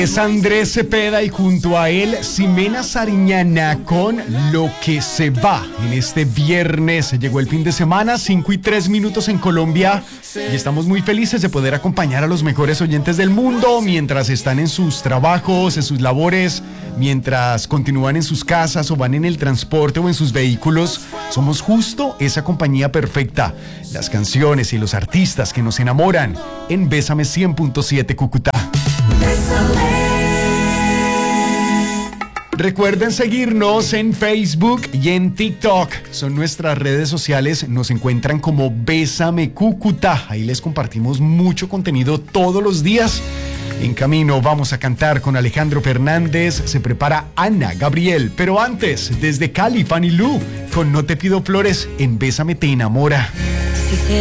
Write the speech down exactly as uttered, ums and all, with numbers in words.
Es Andrés Cepeda y junto a él Ximena Sariñana con Lo que se va. En este viernes llegó el fin de semana, cinco y tres minutos en Colombia, y estamos muy felices de poder acompañar a los mejores oyentes del mundo mientras están en sus trabajos, en sus labores, mientras continúan en sus casas o van en el transporte o en sus vehículos. Somos justo esa compañía perfecta. Las canciones y los artistas que nos enamoran en Bésame cien punto siete Cúcuta. Recuerden seguirnos en Facebook y en TikTok. Son nuestras redes sociales. Nos encuentran como Bésame Cúcuta. Ahí les compartimos mucho contenido todos los días. En camino vamos a cantar con Alejandro Fernández. Se prepara Ana Gabriel. Pero antes, desde Cali, Fanny Lu con No te pido flores en Bésame te enamora.